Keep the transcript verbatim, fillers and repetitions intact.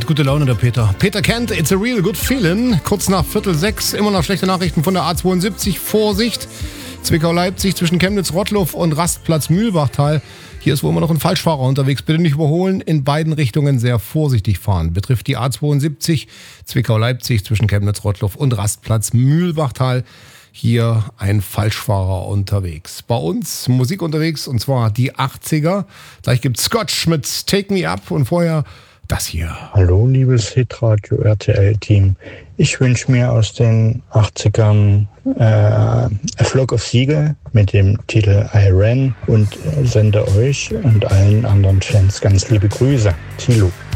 gute Laune, der Peter. Peter Kent, It's a Real Good Feeling. Kurz nach Viertel sechs, immer noch schlechte Nachrichten von der A zweiundsiebzig. Vorsicht, Zwickau-Leipzig zwischen Chemnitz-Rottluff und Rastplatz-Mühlbachtal. Hier ist wohl immer noch ein Falschfahrer unterwegs. Bitte nicht überholen, in beiden Richtungen sehr vorsichtig fahren. Betrifft die A zweiundsiebzig, Zwickau-Leipzig zwischen Chemnitz-Rottluff und Rastplatz-Mühlbachtal. Hier ein Falschfahrer unterwegs. Bei uns Musik unterwegs, und zwar die achtziger. Gleich gibt's Scotch mit Take Me Up und vorher das hier. Hallo, liebes Hitradio R T L-Team. Ich wünsche mir aus den achtzigern äh, A Flock of Seagull mit dem Titel I Ran und sende euch und allen anderen Fans ganz liebe Grüße. Thilo.